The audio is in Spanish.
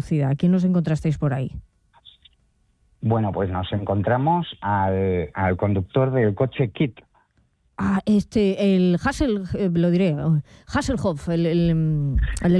conocida. ¿A quién nos encontrasteis por ahí? Bueno, pues nos encontramos al conductor del coche Kit. El Hasselhoff, el del